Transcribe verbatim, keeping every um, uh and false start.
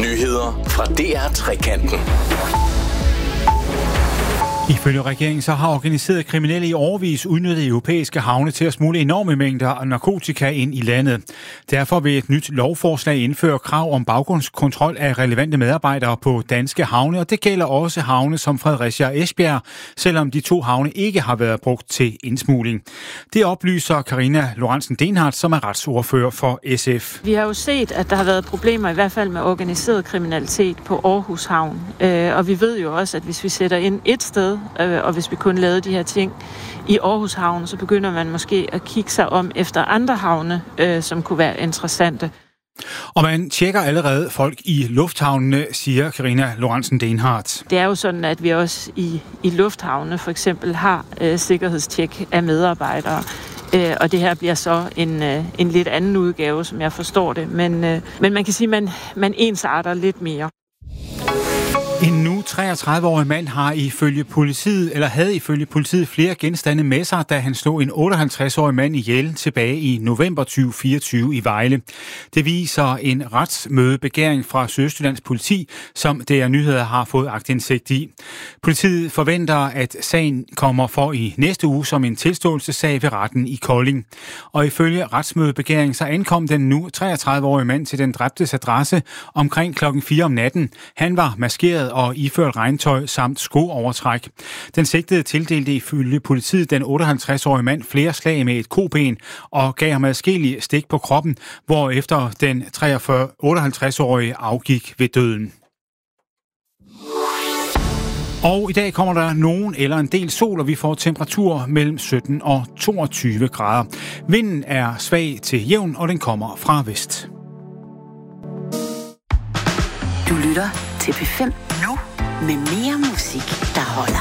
Nyheder fra D R Trekanten. Ifølge regeringen så har organiseret kriminelle i årevis udnyttet europæiske havne til at smule enorme mængder af narkotika ind i landet. Derfor vil et nyt lovforslag indføre krav om baggrundskontrol af relevante medarbejdere på danske havne, og det gælder også havne som Fredericia og Esbjerg, selvom de to havne ikke har været brugt til indsmugling. Det oplyser Karina Lorentzen Dehnhardt, som er retsordfører for S F. Vi har jo set, at der har været problemer i hvert fald med organiseret kriminalitet på Aarhus Havn, og vi ved jo også, at hvis vi sætter ind et sted, og hvis vi kun lavede de her ting i Aarhus Havn, så begynder man måske at kigge sig om efter andre havne, øh, som kunne være interessante. Og man tjekker allerede folk i lufthavnene, siger Karina Lorentzen Dehnhardt. Det er jo sådan, at vi også i, i lufthavnene for eksempel har øh, sikkerhedstjek af medarbejdere. Øh, og det her bliver så en, øh, en lidt anden udgave, som jeg forstår det. Men, øh, men man kan sige, at man, man ensarter lidt mere. En nu treogtredive-årig mand har ifølge politiet, eller havde ifølge politiet flere genstande med sig, da han slog en otteoghalvtreds-årig mand ihjel tilbage i november tyve fireogtyve i Vejle. Det viser en retsmødebegæring fra Sydøstjyllands politi, som D R Nyheder har fået aktindsigt i. Politiet forventer, at sagen kommer for i næste uge som en tilståelsessag ved retten i Kolding. Og ifølge retsmødebegæringen så ankom den nu treogtredive-årige mand til den dræbtes adresse omkring klokken fire om natten. Han var maskeret og iført regntøj samt skoovertræk. Den sigtede tildelte ifølge politiet den otteoghalvtreds-årige mand flere slag med et koben og gav ham adskillige stik på kroppen, hvorefter den treogfyrre otteoghalvtreds-årige afgik ved døden. Og i dag kommer der nogen eller en del sol, og vi får temperatur mellem sytten og toogtyve grader. Vinden er svag til jævn, og den kommer fra vest. Du lytter til P fem nu med mere musik, der holder.